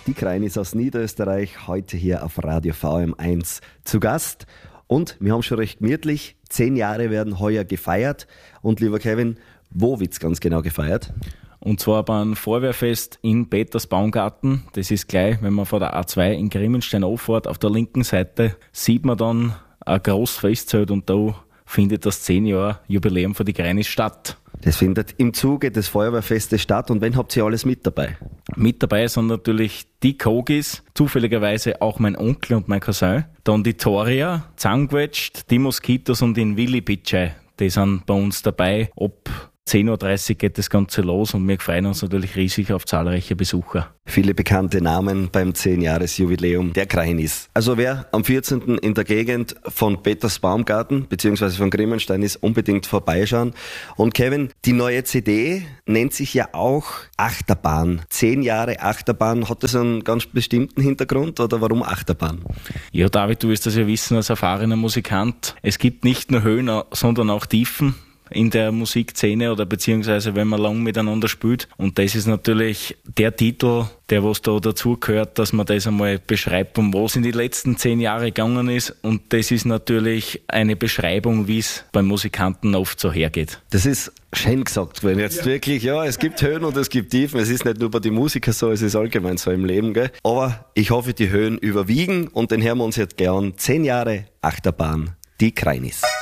Die Kreinis aus Niederösterreich, heute hier auf Radio VM1 zu Gast. Und wir haben schon recht gemütlich, 10 Jahre werden heuer gefeiert. Und lieber Kevin, wo wird's ganz genau gefeiert? Und zwar beim Feuerwehrfest in Peters-Baumgarten. Das ist gleich, wenn man von der A2 in Grimmenstein auffährt, auf der linken Seite sieht man dann ein großes Festzelt und da findet das 10 Jahre Jubiläum für die Kreinis statt. Das findet im Zuge des Feuerwehrfestes statt. Und wen habt ihr alles mit dabei? Mit dabei sind natürlich die Kogis, zufälligerweise auch mein Onkel und mein Cousin. Dann die Toria, Zangwetscht, die Moskitos und den Willi Bitschei. Die sind bei uns dabei. Ab 10.30 Uhr geht das Ganze los und wir freuen uns natürlich riesig auf zahlreiche Besucher. Viele bekannte Namen beim 10-Jahres-Jubiläum der Kreinis. Also wer am 14. in der Gegend von Peters-Baumgarten bzw. von Grimmenstein ist, unbedingt vorbeischauen. Und Kevin, die neue CD nennt sich ja auch Achterbahn. 10 Jahre Achterbahn. Hat das einen ganz bestimmten Hintergrund oder warum Achterbahn? Ja, David, du wirst das ja wissen als erfahrener Musikant. Es gibt nicht nur Höhen, sondern auch Tiefen in der Musikszene oder beziehungsweise wenn man lang miteinander spielt. Und das ist natürlich der Titel, der was da dazu gehört, dass man das einmal beschreibt, um was in die letzten 10 Jahre gegangen ist. Und das ist natürlich eine Beschreibung, wie es beim Musikanten oft so hergeht. Das ist schön gesagt, wenn jetzt wirklich, ja, es gibt Höhen und es gibt Tiefen. Es ist nicht nur bei den Musikern so, es ist allgemein so im Leben, gell? Aber ich hoffe, die Höhen überwiegen und den hören wir uns jetzt gern. 10 Jahre Achterbahn, die Kreinis.